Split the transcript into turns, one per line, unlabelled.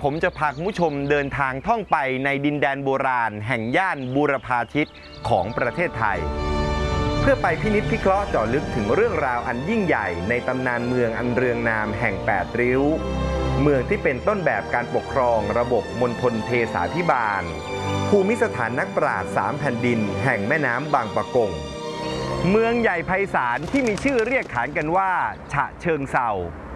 ผมจะพาคุณผู้ชมเดินทางท่องไปในดินแดนโบราณแห่งย่านบูรพาทิตของประเทศไทยเพื่อไปพินิจพิเคราะห์เจาะลึกถึงเรื่องราวอันยิ่งใหญ่ในตำนานเมืองอันเรืองนามแห่ง8ริ้วเมืองที่เป็นต้นแบบการปกครองระบบมณฑลเทสาภิบาลภูมิสถานนักปราชญ์3แผ่นดินแห่งแม่น้ำบางปะกงเมืองใหญ่ไพศาลที่มีชื่อเรียกขานกันว่าฉะเชิงเทรา